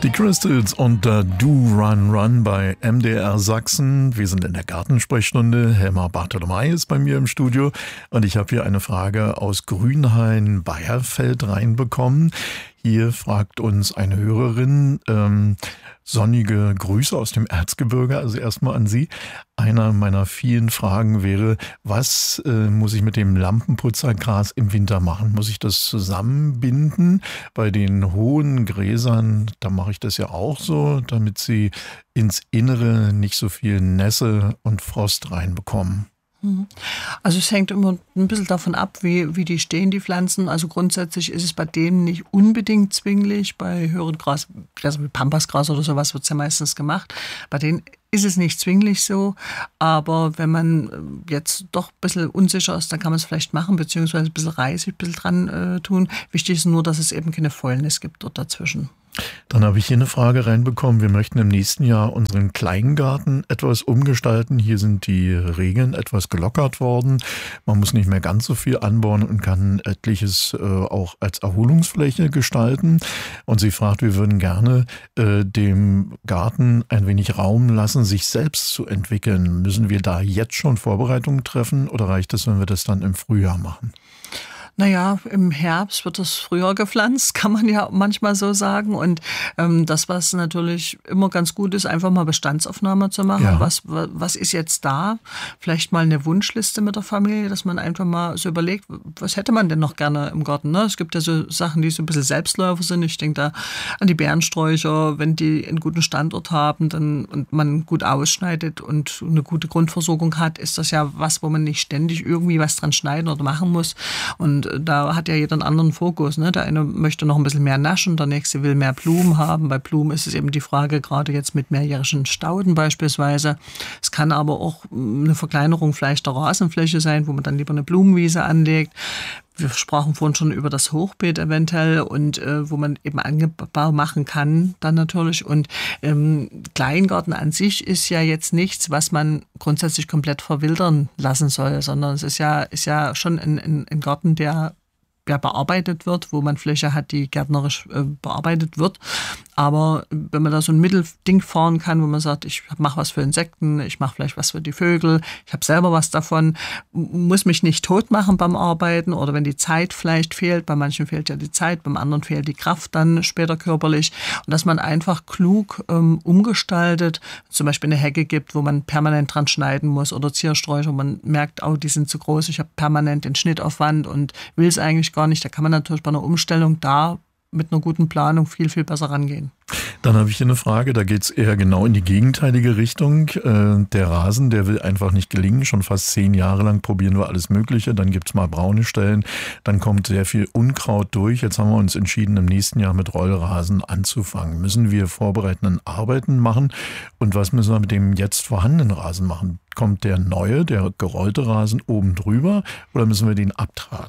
Die Crystals und Do Run Run bei MDR Sachsen. Wir sind in der Gartensprechstunde. Helma Bartholomei ist bei mir im Studio und ich habe hier eine Frage aus Grünhain-Bayerfeld reinbekommen. Hier fragt uns eine Hörerin, sonnige Grüße aus dem Erzgebirge, also erstmal an Sie. Einer meiner vielen Fragen wäre, was muss ich mit dem Lampenputzergras im Winter machen? Muss ich das zusammenbinden? Bei den hohen Gräsern, da mache ich das ja auch so, damit sie ins Innere nicht so viel Nässe und Frost reinbekommen. Also es hängt immer ein bisschen davon ab, wie die stehen, die Pflanzen. Also grundsätzlich ist es bei denen nicht unbedingt zwinglich. Bei höheren Gräsern wie Pampasgras oder sowas wird es ja meistens gemacht. Bei denen ist es nicht zwinglich so, aber wenn man jetzt doch ein bisschen unsicher ist, dann kann man es vielleicht machen, beziehungsweise ein bisschen Reisig ein bisschen dran tun. Wichtig ist nur, dass es eben keine Fäulnis gibt dort dazwischen. Dann habe ich hier eine Frage reinbekommen. Wir möchten im nächsten Jahr unseren Kleingarten etwas umgestalten. Hier sind die Regeln etwas gelockert worden. Man muss nicht mehr ganz so viel anbauen und kann etliches auch als Erholungsfläche gestalten. Und sie fragt, wir würden gerne dem Garten ein wenig Raum lassen, sich selbst zu entwickeln. Müssen wir da jetzt schon Vorbereitungen treffen oder reicht es, wenn wir das dann im Frühjahr machen? Naja, im Herbst wird es früher gepflanzt, kann man ja manchmal so sagen. Und das, was natürlich immer ganz gut ist, einfach mal Bestandsaufnahme zu machen. Ja. Was ist jetzt da? Vielleicht mal eine Wunschliste mit der Familie, dass man einfach mal so überlegt, was hätte man denn noch gerne im Garten? Ne? Es gibt ja so Sachen, die so ein bisschen Selbstläufer sind. Ich denke da an die Beerensträucher, wenn die einen guten Standort haben und man gut ausschneidet und eine gute Grundversorgung hat, ist das ja was, wo man nicht ständig irgendwie was dran schneiden oder machen muss. Und da hat ja jeder einen anderen Fokus. Ne? Der eine möchte noch ein bisschen mehr naschen, der nächste will mehr Blumen haben. Bei Blumen ist es eben die Frage, gerade jetzt mit mehrjährigen Stauden beispielsweise. Es kann aber auch eine Verkleinerung vielleicht der Rasenfläche sein, wo man dann lieber eine Blumenwiese anlegt. Wir sprachen vorhin schon über das Hochbeet eventuell und wo man eben Anbau machen kann dann natürlich. Und Kleingarten an sich ist ja jetzt nichts, was man grundsätzlich komplett verwildern lassen soll, sondern es ist ja schon ein Garten, der bearbeitet wird, wo man Fläche hat, die gärtnerisch bearbeitet wird. Aber wenn man da so ein Mittelding fahren kann, wo man sagt, ich mache was für Insekten, ich mache vielleicht was für die Vögel, ich habe selber was davon, muss mich nicht tot machen beim Arbeiten oder wenn die Zeit vielleicht fehlt, bei manchen fehlt ja die Zeit, beim anderen fehlt die Kraft dann später körperlich und dass man einfach klug umgestaltet, zum Beispiel eine Hecke gibt, wo man permanent dran schneiden muss oder Ziersträucher, man merkt, oh, die sind zu groß, ich habe permanent den Schnittaufwand und will es eigentlich gar nicht. Da kann man natürlich bei einer Umstellung da mit einer guten Planung viel, viel besser rangehen. Dann habe ich hier eine Frage, da geht es eher genau in die gegenteilige Richtung. Der Rasen, der will einfach nicht gelingen. Schon fast 10 Jahre lang probieren wir alles Mögliche. Dann gibt es mal braune Stellen, dann kommt sehr viel Unkraut durch. Jetzt haben wir uns entschieden, im nächsten Jahr mit Rollrasen anzufangen. Müssen wir vorbereitenden Arbeiten machen? Und was müssen wir mit dem jetzt vorhandenen Rasen machen? Kommt der neue, der gerollte Rasen oben drüber oder müssen wir den abtragen?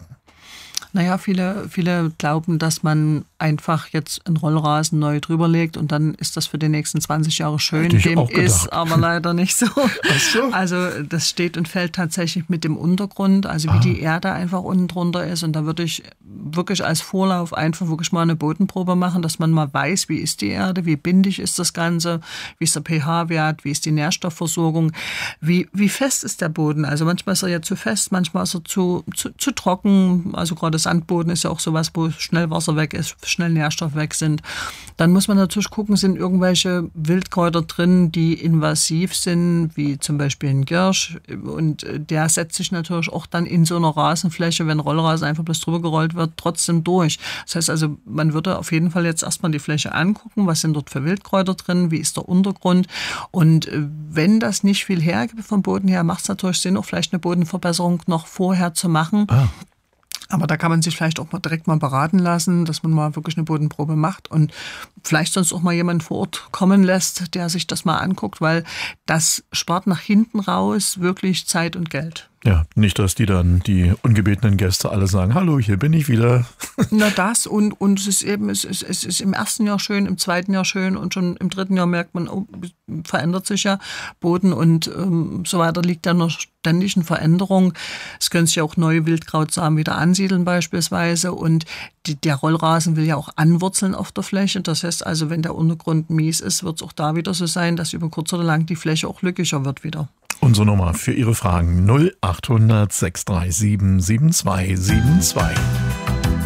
Naja, viele glauben, dass man einfach jetzt einen Rollrasen neu drüber legt und dann ist das für die nächsten 20 Jahre schön. Dem ist aber leider nicht so. Ach so. Also das steht und fällt tatsächlich mit dem Untergrund, also wie die Erde einfach unten drunter ist. Und da würde ich wirklich als Vorlauf einfach wirklich mal eine Bodenprobe machen, dass man mal weiß, wie ist die Erde, wie bindig ist das Ganze, wie ist der pH-Wert, wie ist die Nährstoffversorgung, wie fest ist der Boden. Also manchmal ist er ja zu fest, manchmal ist er zu trocken, also gerade Sandboden ist ja auch sowas, wo schnell Wasser weg ist, schnell Nährstoff weg sind. Dann muss man natürlich gucken, sind irgendwelche Wildkräuter drin, die invasiv sind, wie zum Beispiel ein Giersch. Und der setzt sich natürlich auch dann in so einer Rasenfläche, wenn Rollrasen einfach bloß drüber gerollt wird, trotzdem durch. Das heißt also, man würde auf jeden Fall jetzt erstmal die Fläche angucken, was sind dort für Wildkräuter drin, wie ist der Untergrund. Und wenn das nicht viel hergibt vom Boden her, macht es natürlich Sinn, auch vielleicht eine Bodenverbesserung noch vorher zu machen. Aber da kann man sich vielleicht auch mal direkt mal beraten lassen, dass man mal wirklich eine Bodenprobe macht und vielleicht sonst auch mal jemanden vor Ort kommen lässt, der sich das mal anguckt, weil das spart nach hinten raus wirklich Zeit und Geld. Ja, nicht, dass die ungebetenen Gäste alle sagen, hallo, hier bin ich wieder. Na das und es ist eben, es ist im ersten Jahr schön, im zweiten Jahr schön und schon im dritten Jahr merkt man, oh, verändert sich ja Boden und so weiter, liegt ja noch ständig in Veränderung. Es können sich auch neue Wildkrautsamen wieder ansiedeln beispielsweise und der Rollrasen will ja auch anwurzeln auf der Fläche. Das heißt also, wenn der Untergrund mies ist, wird es auch da wieder so sein, dass über kurz oder lang die Fläche auch lückiger wird wieder. Unsere Nummer für Ihre Fragen 0800 637 7272.